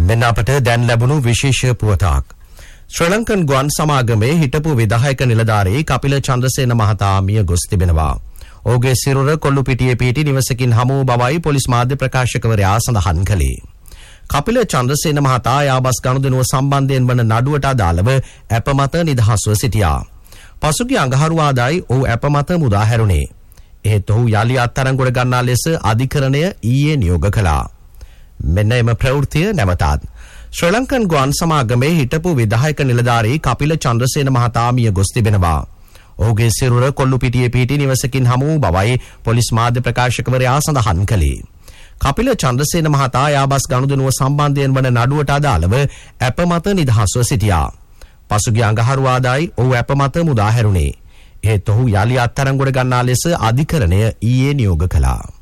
මෙන්න අපට දැන් ලැබුණු විශේෂ පුවතක්. ශ්‍රී ලංකන් ගුවන් සමාගමේ හිටපු විධායක නිලධාරී කපිල චන්ද්‍රසේන මහතා මිය ගොස් තිබෙනවා. ඔහුගේ සිරුර කොල්ලුපිටියේ පිහිටි නිවසකින් හමු වූ බවයි පොලිස් මාධ්‍ය ප්‍රකාශකවරයා සඳහන් කළේ. කපිල චන්ද්‍රසේන මහතා යාබස් ගනුදෙනුව සම්බන්ධයෙන් වන නඩුවට අදාළව ඇප මත නිදහස්ව සිටියා. පසුගිය අඟහරුවාදායි ඔහු ඇප මත මුදා හැරුණේ. එහෙත් ඔහු යලි අත්අඩංගුවට ගන්නා ලෙස අධිකරණය ඊයේ නියෝග කළා. මෙන්න එම ප්‍රවෘත්තිය නැවතත්. ශ්‍රී ලංකන් ගුවන් සමාගමේ හිටපු විධායක නිලධාරී කපිල චන්ද්‍රසේන මහතා මිය ගොස් තිබෙනවා. ඔහුගේ සිරුර කොල්ලුපිටියේ පිහිටි නිවසකින් හමු වූ බවයි පොලිස් මාධ්‍ය ප්‍රකාශකවරයා සඳහන් කළේ. කපිල චන්ද්‍රසේන මහතා යාබස් ගනුදෙනුව සම්බන්ධයෙන් වන නඩුවට අදාළව ඇප මත නිදහස්ව සිටියා. පසුගිය අඟහරුවාදායි ඔහු ඇප මත මුදා හැරුණේ. එහෙත් ඔහු යලි අත්අඩංගුවට ගන්නා ලෙස අධිකරණය ඊයේ නියෝග කළා.